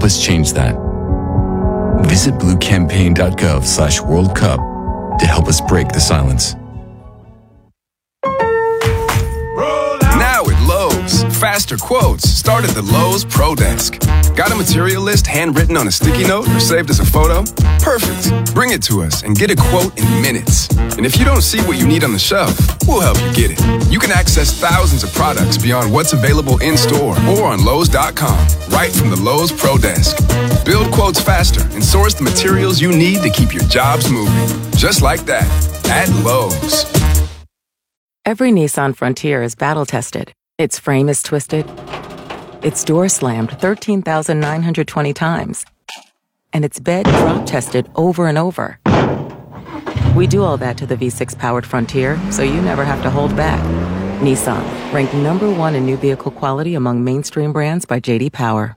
help us change that. Visit bluecampaign.gov/World Cup to help us break the silence. Now at Lowe's, faster quotes start at the Lowe's Pro Desk. Got a material list handwritten on a sticky note or saved as a photo? Perfect. Bring it to us and get a quote in minutes. And if you don't see what you need on the shelf, we'll help you get it. You can access thousands of products beyond what's available in-store or on Lowe's.com, right from the Lowe's Pro Desk. Build quotes faster and source the materials you need to keep your jobs moving. Just like that, at Lowe's. Every Nissan Frontier is battle-tested. Its frame is twisted. Its door slammed 13,920 times. And its bed drop-tested over and over. We do all that to the V6-powered Frontier, so you never have to hold back. Nissan, ranked #1 in new vehicle quality among mainstream brands by J.D. Power.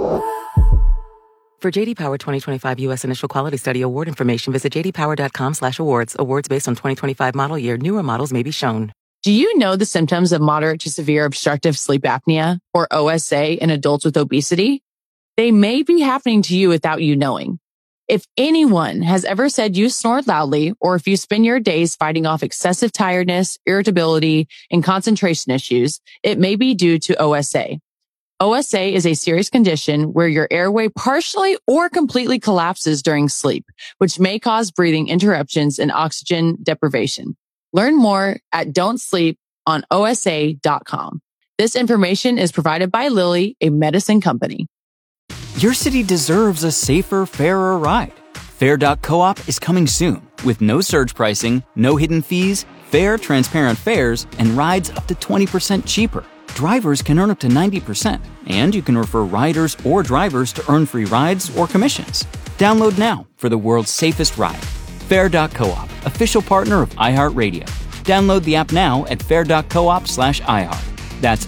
For J.D. Power 2025 U.S. Initial Quality Study award information, visit jdpower.com/awards. Awards based on 2025 model year. Newer models may be shown. Do you know the symptoms of moderate to severe obstructive sleep apnea, or OSA, in adults with obesity? They may be happening to you without you knowing. If anyone has ever said you snore loudly, or if you spend your days fighting off excessive tiredness, irritability, and concentration issues, it may be due to OSA. OSA is a serious condition where your airway partially or completely collapses during sleep, which may cause breathing interruptions and oxygen deprivation. Learn more at don'tsleeponosa.com. This information is provided by Lilly, a medicine company. Your city deserves a safer, fairer ride. Fair.coop is coming soon with no surge pricing, no hidden fees, fair, transparent fares, and rides up to 20% cheaper. Drivers can earn up to 90%, and you can refer riders or drivers to earn free rides or commissions. Download now for the world's safest ride. Fair.coop, official partner of iHeartRadio. Download the app now at fair.coop/iHeart. That's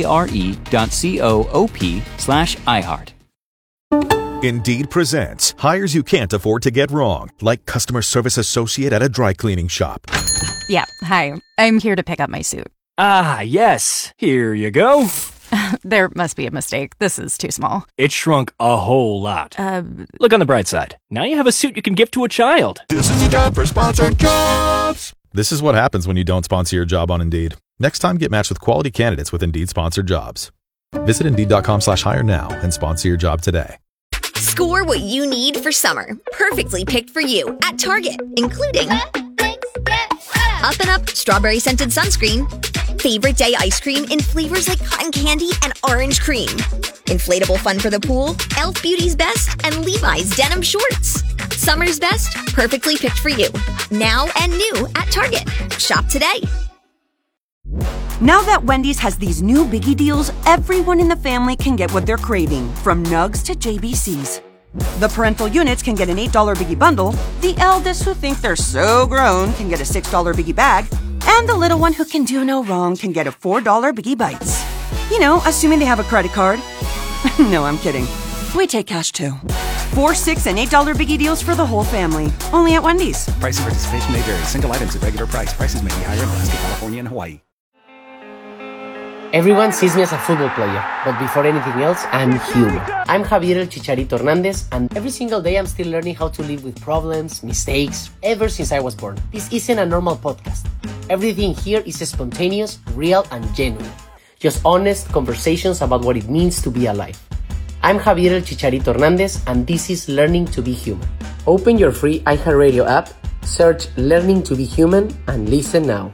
FARE.coop/iHeart. Indeed presents hires you can't afford to get wrong, like customer service associate at a dry cleaning shop. Yeah, hi. I'm here to pick up my suit. Ah, yes. Here you go. There must be a mistake. This is too small. It shrunk a whole lot. Look on the bright side. Now you have a suit you can give to a child. This is the time for sponsored jobs. This is what happens when you don't sponsor your job on Indeed. Next time, get matched with quality candidates with Indeed sponsored jobs. Visit Indeed.com/hire now and sponsor your job today. Score what you need for summer. Perfectly picked for you at Target, including Up and Up strawberry scented sunscreen, favorite day ice cream in flavors like cotton candy and orange cream, inflatable fun for the pool, Elf Beauty's Best, and Levi's denim shorts. Summer's best, perfectly picked for you. Now and new at Target. Shop today. Now that Wendy's has these new biggie deals, everyone in the family can get what they're craving, from nugs to JBCs. The parental units can get an $8 biggie bundle, the eldest who think they're so grown can get a $6 biggie bag, and the little one who can do no wrong can get a $4 biggie bites. You know, assuming they have a credit card. No, I'm kidding. We take cash too. 4, 6, and $8 biggie deals for the whole family. Only at Wendy's. Price and participation may vary. Single items at regular price. Prices may be higher in Alaska, California, and Hawaii. Everyone sees me as a football player, but before anything else, I'm human. I'm Javier El Chicharito Hernandez, and every single day I'm still learning how to live with problems, mistakes, ever since I was born. This isn't a normal podcast. Everything here is spontaneous, real, and genuine. Just honest conversations about what it means to be alive. I'm Javier El Chicharito Hernandez, and this is Learning to be Human. Open your free iHeartRadio app, search Learning to be Human, and listen now.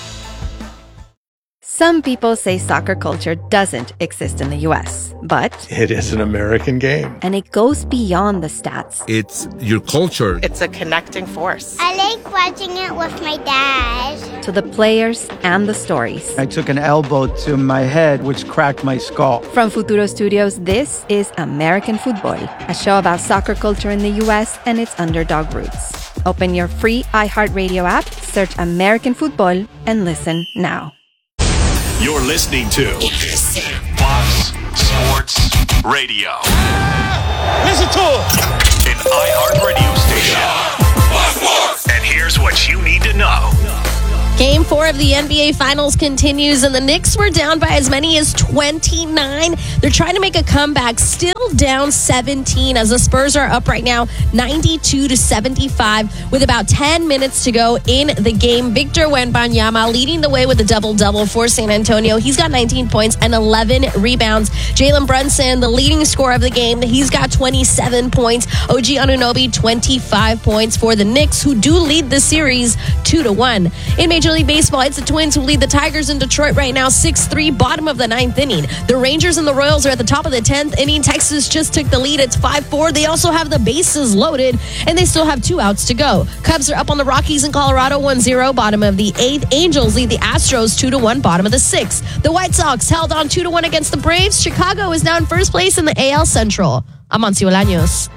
Some people say soccer culture doesn't exist in the U.S., but it is an American game. And it goes beyond the stats. It's your culture. It's a connecting force. I like watching it with my dad. To the players and the stories. I took an elbow to my head, which cracked my skull. From Futuro Studios, this is American Football, a show about soccer culture in the U.S. and its underdog roots. Open your free iHeartRadio app, search American Football, and listen now. You're listening to Fox Sports Radio. Listen to it. An iHeart radio station. And here's what you need to know. Game 4 of the NBA Finals continues, and the Knicks were down by as many as 29. They're trying to make a comeback, still down 17, as the Spurs are up right now 92-75 with about 10 minutes to go in the game. Victor Wembanyama leading the way with a double-double for San Antonio. He's got 19 points and 11 rebounds. Jalen Brunson, the leading scorer of the game, he's got 27 points. OG Anunoby, 25 points for the Knicks, who do lead the series 2-1. In Major League Baseball, it's the Twins who lead the Tigers in Detroit right now 6-3, bottom of the 9th inning. The Rangers and the Royals are at the top of the 10th inning. Texas just took the lead. It's 5-4. They also have the bases loaded, and they still have 2 outs to go. Cubs are up on the Rockies in Colorado 1-0, bottom of the 8th. Angels lead the Astros 2-1, bottom of the 6th. The White Sox held on 2-1 against the Braves. Chicago is now in first place in the AL Central. I'm Amancio Bolaños.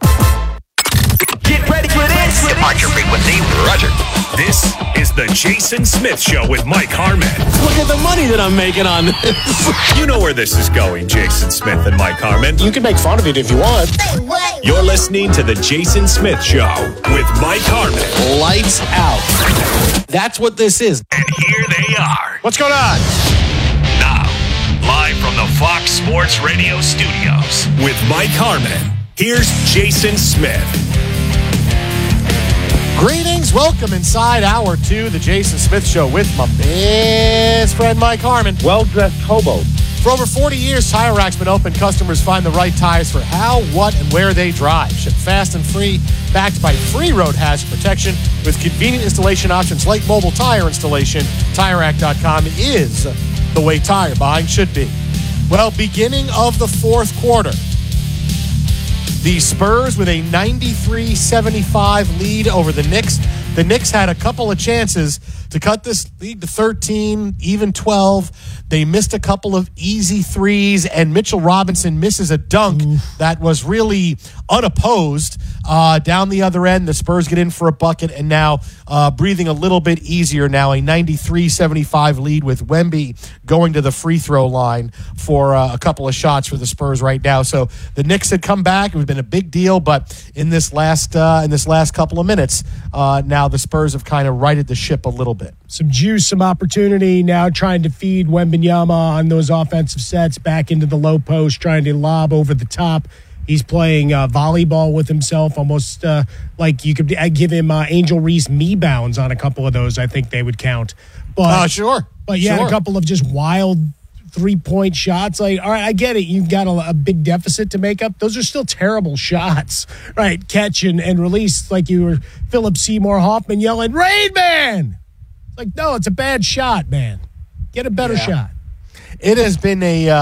Get ready for this. Departure frequency, Roger. This is the Jason Smith Show with Mike Harmon. Look at the money that I'm making on this. You know where this is going, Jason Smith and Mike Harmon. You can make fun of it if you want. You're listening to the Jason Smith Show with Mike Harmon. Lights out. That's what this is. And here they are. What's going on? Now, live from the Fox Sports Radio studios with Mike Harmon. Here's Jason Smith. Greetings. Welcome inside Hour 2, the Jason Smith Show with my best friend Mike Harmon. Well-dressed hobo. For over 40 years, Tire Rack's been open. Customers find the right tires for how, what, and where they drive. Shipped fast and free, backed by free road hazard protection with convenient installation options like mobile tire installation. TireRack.com is the way tire buying should be. Well, beginning of the fourth quarter, the Spurs with a 93-75 lead over the Knicks. The Knicks had a couple of chances to cut this lead to 13, even 12. They missed a couple of easy threes, and Mitchell Robinson misses a dunk that was really unopposed down the other end. The Spurs get in for a bucket, and now breathing a little bit easier now, a 93-75 lead with Wemby going to the free throw line for a couple of shots for the Spurs right now. So the Knicks had come back. It would have been a big deal, but in this last couple of minutes, now the Spurs have kind of righted the ship a little bit. Some juice, some opportunity now trying to feed Wembanyama on those offensive sets back into the low post, trying to lob over the top. He's playing volleyball with himself, almost like you could give him Angel Reese me bounds on a couple of those. I think they would count. But sure. But yeah, a couple of just wild 3-point shots. Like, all right, I get it. You've got a big deficit to make up. Those are still terrible shots, right? Catch and release, like you were Philip Seymour Hoffman yelling, "Rain Man!" It's like, no, it's a bad shot, man. Get a better shot. It has been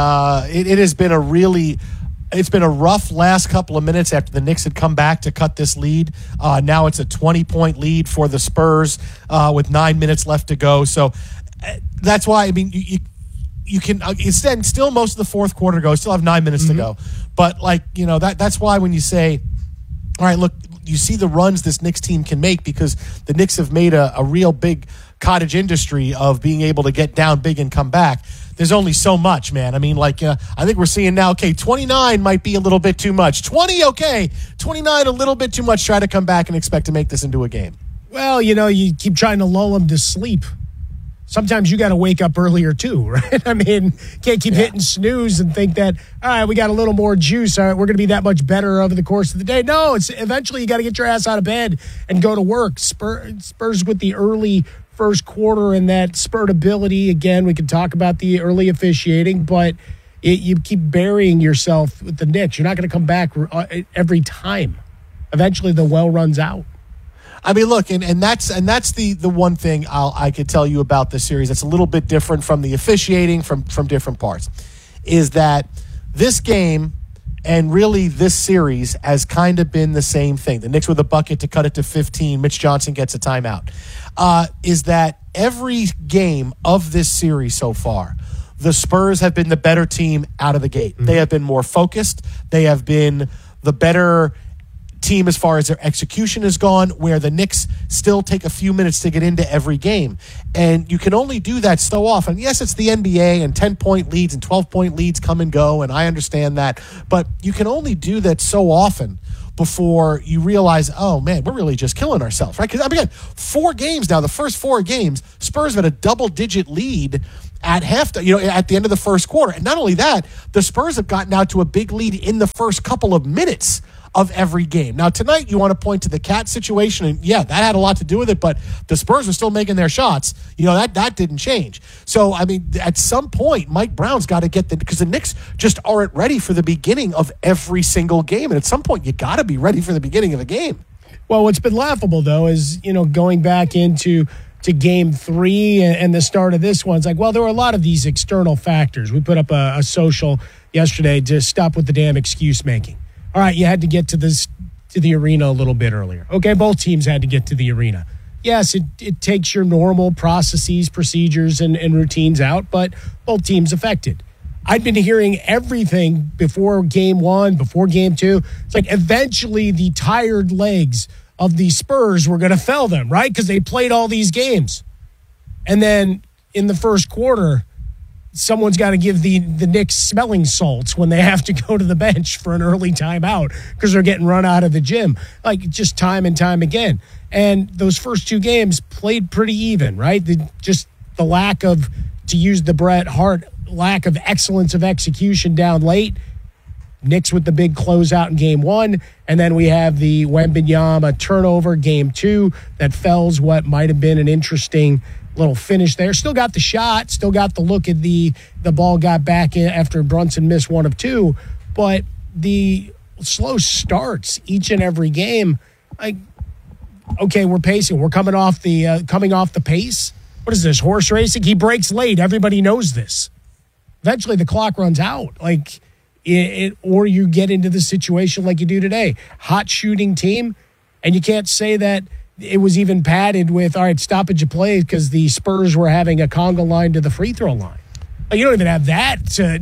it's been a rough last couple of minutes after the Knicks had come back to cut this lead. Now it's a 20-point lead for the Spurs with 9 minutes left to go. So that's why, I mean, you can it's still most of the fourth quarter to go. Still have 9 minutes to go. But, like, you know, that's why when you say, all right, look, you see the runs this Knicks team can make, because the Knicks have made a real big cottage industry of being able to get down big and come back. There's only so much, man. I mean, like, I think we're seeing now, okay, 29 might be a little bit too much. 20, okay. 29, a little bit too much. Try to come back and expect to make this into a game. Well, you know, you keep trying to lull them to sleep. Sometimes you got to wake up earlier too, right? I mean, can't keep hitting snooze and think that, all right, we got a little more juice. All right, we're going to be that much better over the course of the day. No, it's eventually you got to get your ass out of bed and go to work. Spurs with the early first quarter and that spurred ability. Again, we can talk about the early officiating, but you keep burying yourself with the Knicks. You're not going to come back every time. Eventually, the well runs out. I mean, look, and that's the one thing I could tell you about this series that's a little bit different from the officiating from different parts, is that this game and really this series has kind of been the same thing. The Knicks with a bucket to cut it to 15. Mitch Johnson gets a timeout. Is that every game of this series so far, the Spurs have been the better team out of the gate. They have been more focused. They have been the better team as far as their execution has gone, where the Knicks still take a few minutes to get into every game. And you can only do that so often. Yes, it's the NBA, and 10-point leads and 12-point leads come and go, and I understand that. But you can only do that so often before you realize, oh, man, we're really just killing ourselves, right? Because, again, 4 games now, the first 4 games, Spurs have had a double-digit lead at at the end of the first quarter. And not only that, the Spurs have gotten out to a big lead in the first couple of minutes of every game. Now, tonight, you want to point to the Cat situation, and yeah, that had a lot to do with it, but the Spurs were still making their shots. That didn't change. So, I mean, at some point, Mike Brown's got to get because the Knicks just aren't ready for the beginning of every single game, and at some point, you got to be ready for the beginning of a game. Well, what's been laughable, though, is, going back into game 3 and the start of this one, it's like, well, there were a lot of these external factors. We put up a social yesterday to stop with the damn excuse making. All right, you had to get to the arena a little bit earlier. Okay, both teams had to get to the arena. Yes, it takes your normal processes, procedures, and routines out, but both teams affected. I'd been hearing everything before game 1, before game 2. It's like eventually the tired legs of the Spurs were going to fail them, right? Because they played all these games. And then in the first quarter, someone's got to give the Knicks smelling salts when they have to go to the bench for an early timeout because they're getting run out of the gym, like just time and time again. And those first 2 games played pretty even, right? Just the lack of, to use the Bret Hart, lack of excellence of execution down late. Knicks with the big closeout in game 1, and then we have the Wembanyama turnover game 2 that fells what might have been an interesting little finish there. Still got the shot, still got the look at the ball got back in after Brunson missed 1 of 2, but the slow starts each and every game, like, okay, we're pacing. We're coming off the pace. What is this, horse racing? He breaks late. Everybody knows this. Eventually the clock runs out. Like, or you get into the situation like you do today. Hot shooting team, and you can't say that it was even padded with, all right, stoppage of play because the Spurs were having a conga line to the free throw line. Like, you don't even have that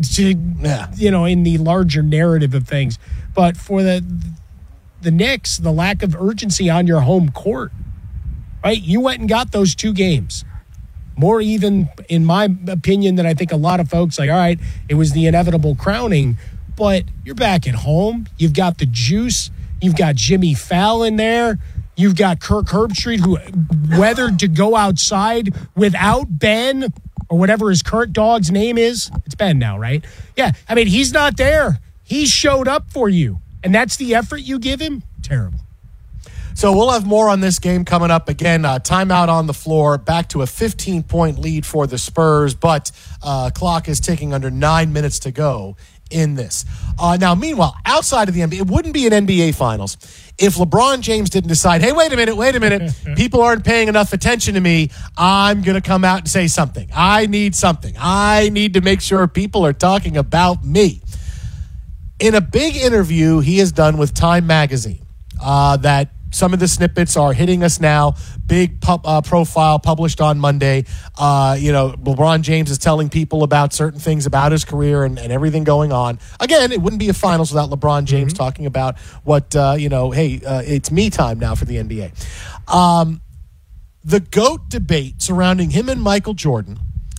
in the larger narrative of things. But for the Knicks, the lack of urgency on your home court, right? You went and got those 2 games. More even, in my opinion, than I think a lot of folks, like, all right, it was the inevitable crowning, but you're back at home. You've got the juice. You've got Jimmy Fallon there. You've got Kirk Herbstreit, who weathered to go outside without Ben, or whatever his current dog's name is. It's Ben now, right? Yeah, I mean, he's not there. He showed up for you, and that's the effort you give him? Terrible. So we'll have more on this game coming up. Again, timeout on the floor, back to a 15-point lead for the Spurs, but clock is ticking under 9 minutes to go in this. Now, meanwhile, outside of the NBA, it wouldn't be an NBA Finals if LeBron James didn't decide, hey, wait a minute, people aren't paying enough attention to me. I'm going to come out and say something. I need something. I need to make sure people are talking about me. In a big interview he has done with Time Magazine, that some of the snippets are hitting us now. Big profile published on Monday. LeBron James is telling people about certain things about his career and everything going on. Again, it wouldn't be a finals without LeBron James talking about what, it's me time now for the NBA. The GOAT debate surrounding him and Michael Jordan.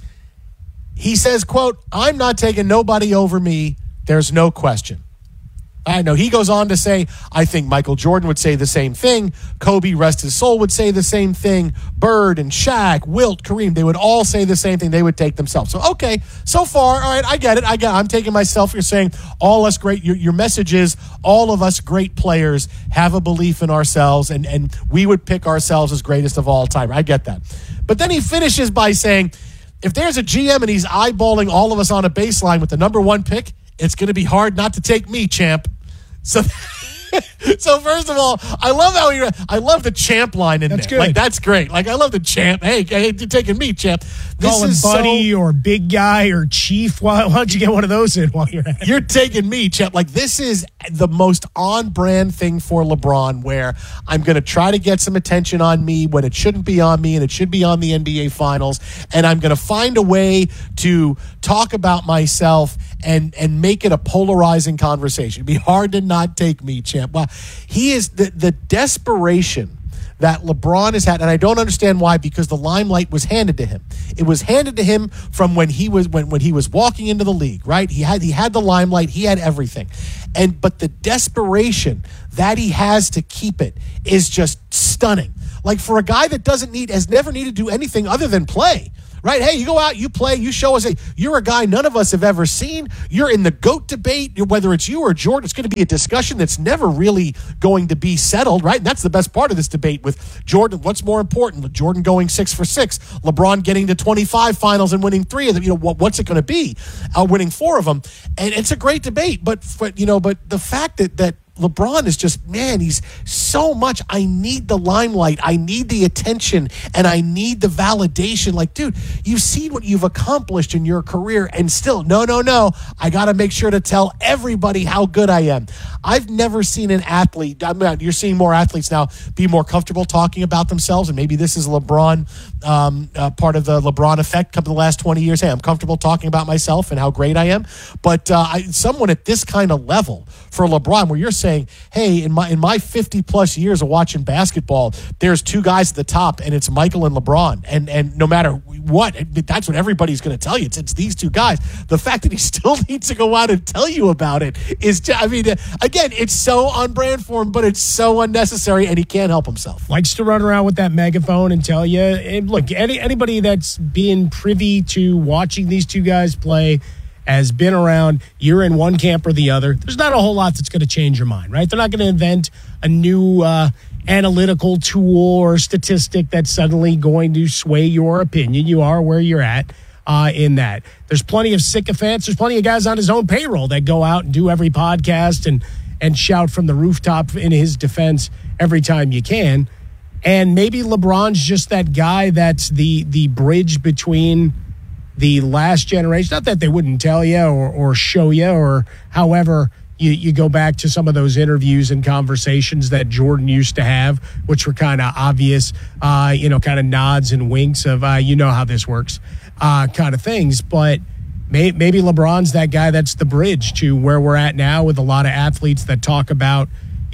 He says, quote, I'm not taking nobody over me. There's no question. I know. He goes on to say, I think Michael Jordan would say the same thing. Kobe, rest his soul, would say the same thing. Bird and Shaq, Wilt, Kareem, they would all say the same thing. They would take themselves. So, okay, so far, all right, I get it. I'm taking myself. You're saying all us great, your message is all of us great players have a belief in ourselves, and we would pick ourselves as greatest of all time. I get that. But then he finishes by saying, if there's a GM and he's eyeballing all of us on a baseline with the number 1 pick, it's going to be hard not to take me, champ. So first of all, I love the champ line in that's there. Good. Like, that's great. Like, I love the champ. Hey, you're taking me, champ. Call him buddy or big guy or chief. Why don't you get one of those in while you're at it? You're taking me, champ. Like, this is the most on-brand thing for LeBron, where I'm going to try to get some attention on me when it shouldn't be on me and it should be on the NBA Finals, and I'm going to find a way to talk about myself and make it a polarizing conversation. It'd be hard to not take me, champ. Well, he is the desperation that LeBron has had, and I don't understand why, because the limelight was handed to him. It was handed to him from when he was walking into the league, right? He had the limelight, he had everything. But the desperation that he has to keep it is just stunning. Like, for a guy that has never needed to do anything other than play. Right? Hey, you go out, you play, you show us. Hey, you're a guy none of us have ever seen. You're in the GOAT debate, whether it's you or Jordan. It's going to be a discussion that's never really going to be settled, right? And that's the best part of this debate with Jordan. What's more important? Jordan going 6 for 6, LeBron getting to 25 finals and winning 3 of them. What's it going to be? Winning 4 of them. And it's a great debate. But the fact that LeBron is just, man, he's so much. I need the limelight. I need the attention, and I need the validation. Like, dude, you've seen what you've accomplished in your career, and still, no. I got to make sure to tell everybody how good I am. I've never seen an athlete, you're seeing more athletes now be more comfortable talking about themselves, and maybe this is LeBron, part of the LeBron effect come the last 20 years. Hey, I'm comfortable talking about myself and how great I am. But someone at this kind of level for LeBron, where you're saying, hey, in my 50 plus years of watching basketball, there's 2 guys at the top, and it's Michael and LeBron. And no matter what, that's what everybody's going to tell you. It's these 2 guys. The fact that he still needs to go out and tell you about it is, again, it's so on brand for him, but it's so unnecessary, and he can't help himself. Likes to run around with that megaphone and tell you. And look, anybody that's been privy to watching these 2 guys play has been around, you're in one camp or the other. There's not a whole lot that's going to change your mind, right? They're not going to invent a new analytical tool or statistic that's suddenly going to sway your opinion. You are where you're at in that. There's plenty of sycophants. There's plenty of guys on his own payroll that go out and do every podcast and shout from the rooftop in his defense every time you can. And maybe LeBron's just that guy that's the bridge between the last generation. Not that they wouldn't tell you or show you, or however you go back to some of those interviews and conversations that Jordan used to have, which were kind of obvious, kind of nods and winks of, how this works kind of things. But maybe LeBron's that guy that's the bridge to where we're at now, with a lot of athletes that talk about,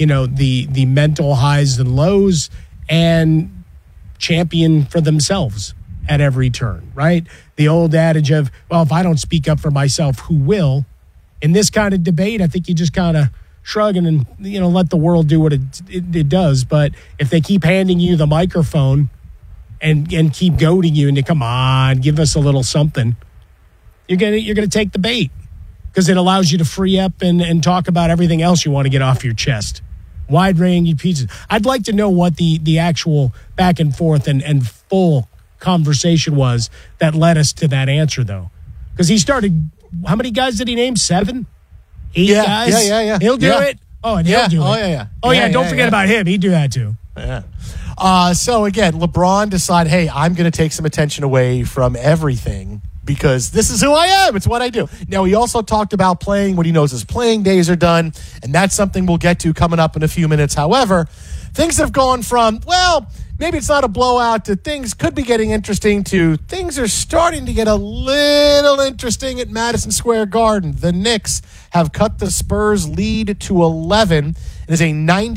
the mental highs and lows and champion for themselves at every turn, right? The old adage of, well, if I don't speak up for myself, who will? In this kind of debate, I think you just kind of shrug and let the world do what it does. But if they keep handing you the microphone and keep goading you into, come on, give us a little something, you're gonna take the bait, because it allows you to free up and talk about everything else you want to get off your chest. Wide-ranging pieces. I'd like to know what the actual back and forth and full conversation was that led us to that answer, though. Because he started, how many guys did he name? 7? 8 guys? Yeah. He'll do it. Oh, and he'll do it. Yeah. Oh, yeah, don't forget about him. He'd do that, too. Yeah. So, again, LeBron decided, hey, I'm going to take some attention away from everything, because this is who I am. It's what I do. Now, he also talked about playing when he knows his playing days are done, and that's something we'll get to coming up in a few minutes. However, things have gone from, well, maybe it's not a blowout, to things could be getting interesting, to things are starting to get a little interesting at Madison Square Garden. The Knicks have cut the Spurs lead to 11. It is a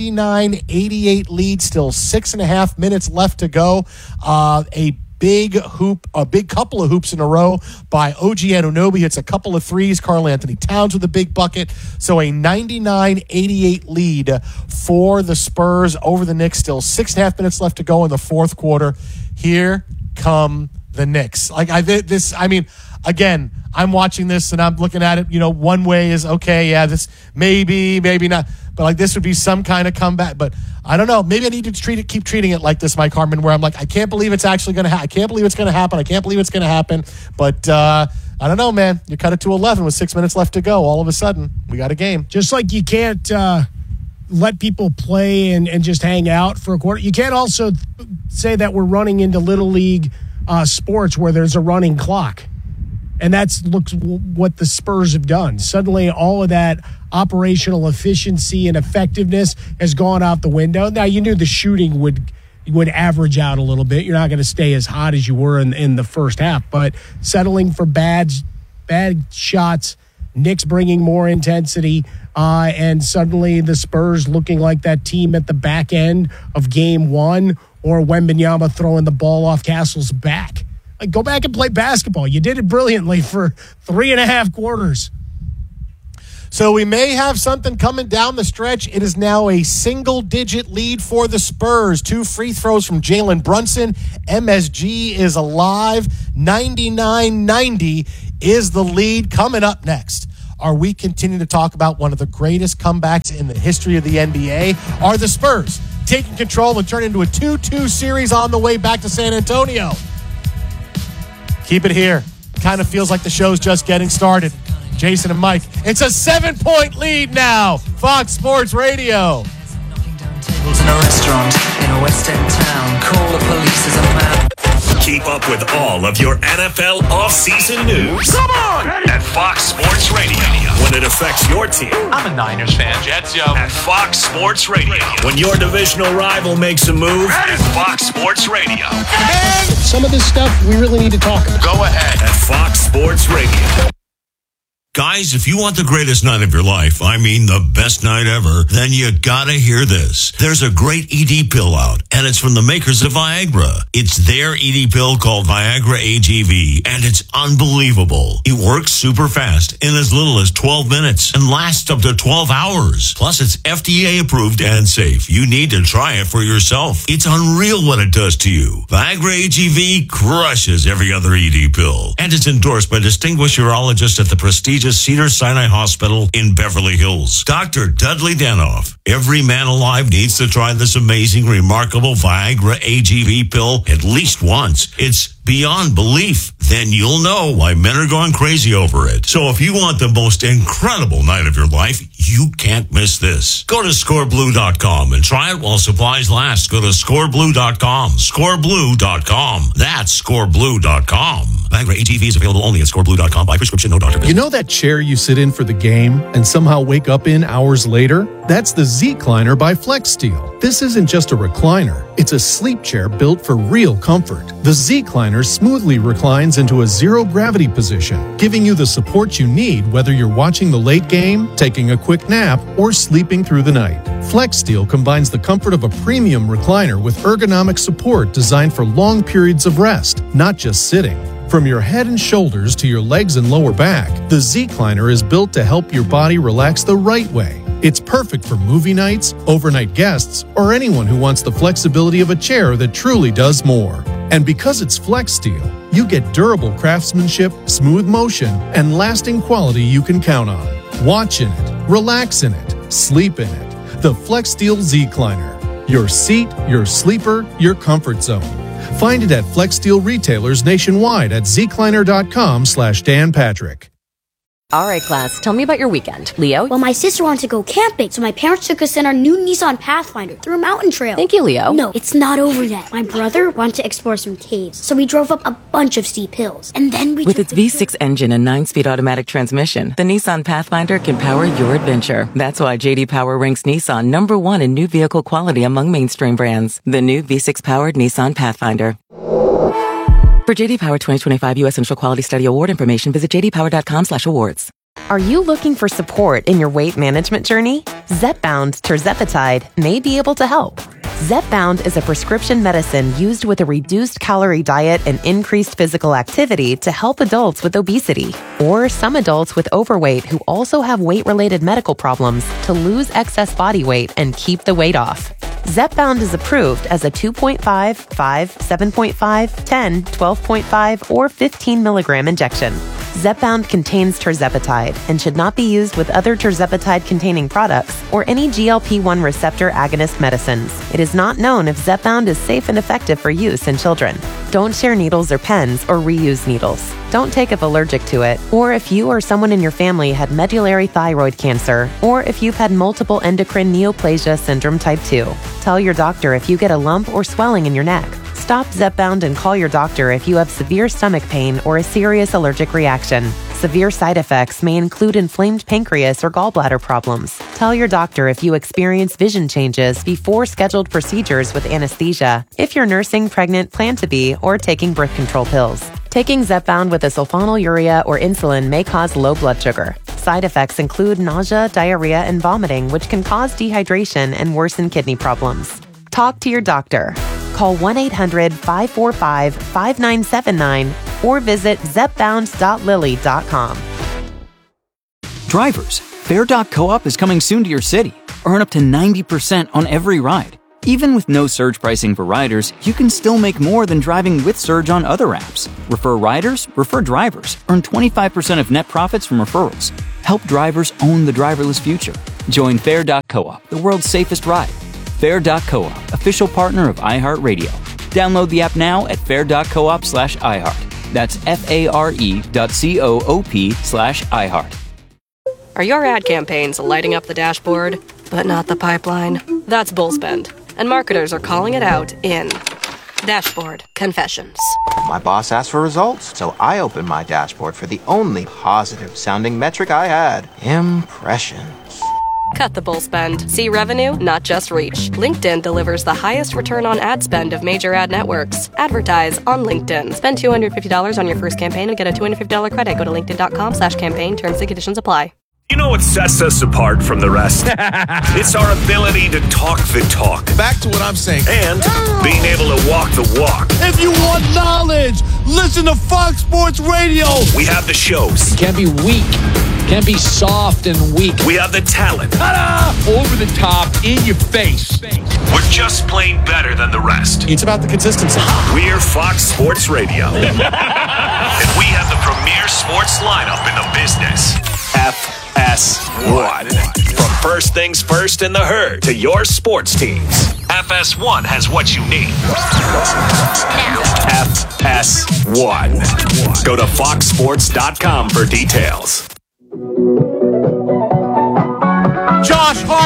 99-88 lead, still 6.5 minutes left to go. A big couple of hoops in a row by OG Anunoby. Hits a couple of threes. Karl Anthony Towns with a big bucket. So a 99-88 lead for the Spurs over the Knicks. Still 6.5 minutes left to go in the fourth quarter. Here come the Knicks. Again, I'm watching this and I'm looking at it, one way is, okay, yeah, this maybe not. But this would be some kind of comeback. But I don't know. Maybe I need to keep treating it like this, Mike Harmon, where I'm like, I can't believe it's actually going to happen. I can't believe it's going to happen. I can't believe it's going to happen. But I don't know, man. You cut it to 11 with 6 minutes left to go. All of a sudden, we got a game. Just like you can't let people play and just hang out for a quarter. You can't also say that we're running into Little League sports where there's a running clock. And that's what the Spurs have done. Suddenly, all of that operational efficiency and effectiveness has gone out the window. Now, you knew the shooting would average out a little bit. You're not going to stay as hot as you were in the first half. But settling for bad shots, Knicks bringing more intensity, and suddenly the Spurs looking like that team at the back end of game one, or Wembanyama throwing the ball off Castle's back. Like, go back and play basketball. You did it brilliantly for 3.5 quarters. So we may have something coming down the stretch. It is now a single-digit lead for the Spurs. 2 free throws from Jalen Brunson. MSG is alive. 99-90 is the lead. Coming up next, are we continuing to talk about one of the greatest comebacks in the history of the NBA? Are the Spurs taking control and turn into a 2-2 series on the way back to San Antonio? Keep it here. Kind of feels like the show's just getting started. Jason and Mike. It's a 7-point lead now. Fox Sports Radio. Tables in a restaurant in a West End town. Call the police as a man. Keep up with all of your NFL off-season news. Come on! At Fox Sports Radio. When it affects your team. I'm a Niners fan. Jets, yo. At Fox Sports Radio. When your divisional rival makes a move. At Fox Sports Radio. And some of this stuff we really need to talk about. Go ahead. At Fox Sports Radio. Guys, if you want the greatest night of your life, I mean the best night ever, then you gotta hear this. There's a great ED pill out, and it's from the makers of Viagra. It's their ED pill called Viagra AGV, and it's unbelievable. It works super fast in as little as 12 minutes and lasts up to 12 hours. Plus, it's FDA approved and safe. You need to try it for yourself. It's unreal what it does to you. Viagra AGV crushes every other ED pill, and it's endorsed by distinguished urologists at the prestigious Cedars-Sinai Hospital in Beverly Hills. Dr. Dudley Danoff. Every man alive needs to try this amazing, remarkable Viagra AGV pill at least once. It's beyond belief. Then you'll know why men are going crazy over it. So if you want the most incredible night of your life, you can't miss this. Go to scoreblue.com and try it while supplies last. Go to scoreblue.com. Scoreblue.com. That's scoreblue.com. Viagra AGV is available only at scoreblue.com by prescription, no doctor visit. You know that chair you sit in for the game and somehow wake up in hours later? That's the Z-Cliner by FlexSteel. This isn't just a recliner. It's a sleep chair built for real comfort. The Z-Cliner smoothly reclines into a zero-gravity position, giving you the support you need whether you're watching the late game, taking a quick nap, or sleeping through the night. FlexSteel combines the comfort of a premium recliner with ergonomic support designed for long periods of rest, not just sitting. From your head and shoulders to your legs and lower back, the Z-Cliner is built to help your body relax the right way. It's perfect for movie nights, overnight guests, or anyone who wants the flexibility of a chair that truly does more. And because it's FlexSteel, you get durable craftsmanship, smooth motion, and lasting quality you can count on. Watch in it, relax in it, sleep in it. The FlexSteel Z-Cliner. Your seat, your sleeper, your comfort zone. Find it at FlexSteel retailers nationwide at zcliner.com/Dan Patrick. All right, class, tell me about your weekend. Leo? Well, my sister wanted to go camping, so my parents took us in our new Nissan Pathfinder through a mountain trail. Thank you, Leo. No, it's not over yet. My brother wanted to explore some caves, so we drove up a bunch of steep hills. And then we With its V6 engine and 9-speed automatic transmission, the Nissan Pathfinder can power your adventure. That's why J.D. Power ranks Nissan #1 in new vehicle quality among mainstream brands. The new V6-powered Nissan Pathfinder. For J.D. Power 2025 U.S. Central Quality Study Award information, visit jdpower.com/awards. Are you looking for support in your weight management journey? Zepbound tirzepatide may be able to help. Zepbound is a prescription medicine used with a reduced calorie diet and increased physical activity to help adults with obesity, or some adults with overweight who also have weight-related medical problems to lose excess body weight and keep the weight off. Zepbound is approved as a 2.5, 5, 7.5, 10, 12.5, or 15 milligram injection. Zepbound contains tirzepatide and should not be used with other tirzepatide-containing products or any GLP-1 receptor agonist medicines. It is not known if Zepbound is safe and effective for use in children. Don't share needles or pens or reuse needles. Don't take if allergic to it, or if you or someone in your family had medullary thyroid cancer, or if you've had multiple endocrine neoplasia syndrome type 2. Tell your doctor if you get a lump or swelling in your neck. Stop Zepbound and call your doctor if you have severe stomach pain or a serious allergic reaction. Severe side effects may include inflamed pancreas or gallbladder problems. Tell your doctor if you experience vision changes before scheduled procedures with anesthesia, if you're nursing, pregnant, plan to be, or taking birth control pills. Taking Zepbound with a sulfonylurea or insulin may cause low blood sugar. side effects include nausea, diarrhea, and vomiting, which can cause dehydration and worsen kidney problems. Talk to your doctor. Call 1-800-545-5979 or visit zepbound.lilly.com. Drivers, Fare.coop is coming soon to your city. Earn up to 90% on every ride. Even with no surge pricing for riders, you can still make more than driving with Surge on other apps. Refer riders, refer drivers. Earn 25% of net profits from referrals. Help drivers own the driverless future. Join Fare.coop, the world's safest ride. Fare.coop, official partner of iHeartRadio. Download the app now at fare.coop/iHeart. That's FARE.coop/iHeart. Are your ad campaigns lighting up the dashboard, but not the pipeline? That's Bullspend. And marketers are calling it out in Dashboard Confessions. My boss asked for results, so I opened my dashboard for the only positive-sounding metric I had: impressions. Cut the bull spend. See revenue, not just reach. LinkedIn delivers the highest return on ad spend of major ad networks. Advertise on LinkedIn. Spend $250 on your first campaign and get a $250 credit. Go to linkedin.com/campaign. Terms and conditions apply. You know what sets us apart from the rest? It's our ability to talk the talk. Back to what I'm saying. And being able to walk the walk. If you want knowledge, listen to Fox Sports Radio. We have the shows. You can't be weak. Can't be soft and weak. We have the talent. Ta-da! Over the top, in your face. We're just plain better than the rest. It's about the consistency. We're Fox Sports Radio. And we have the premier sports lineup in the business. FS1. From first things first in the herd to your sports teams, FS1 has what you need. FS1. Go to foxsports.com for details. Josh Hart